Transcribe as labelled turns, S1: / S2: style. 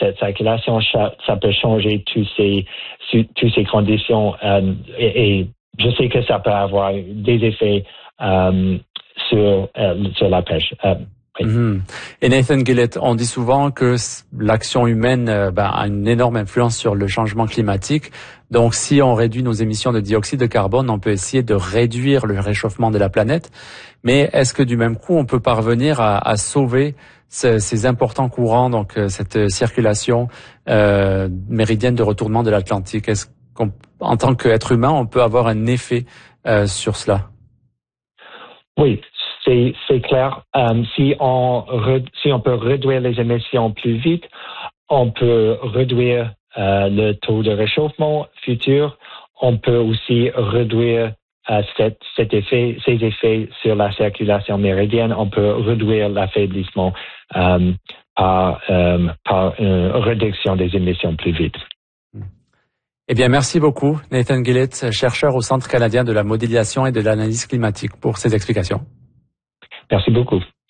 S1: cette circulation, ça peut changer toutes ces conditions et je sais que ça peut avoir des effets sur la pêche. Oui.
S2: Et Nathan Gillett, on dit souvent que l'action humaine a une énorme influence sur le changement climatique. Donc, si on réduit nos émissions de dioxyde de carbone, on peut essayer de réduire le réchauffement de la planète. Mais est-ce que du même coup, on peut parvenir à sauver ces importants courants, donc cette circulation méridienne de retournement de l'Atlantique? Est-ce qu'en tant qu'être humain, on peut avoir un effet sur cela?
S1: Oui. C'est clair. Si on peut réduire les émissions plus vite, on peut réduire le taux de réchauffement futur. On peut aussi réduire ces effets sur la circulation méridienne. On peut réduire l'affaiblissement par une réduction des émissions plus vite.
S2: Eh bien, merci beaucoup, Nathan Gillett, chercheur au Centre canadien de la modélisation et de l'analyse climatique, pour ces explications.
S1: Merci beaucoup.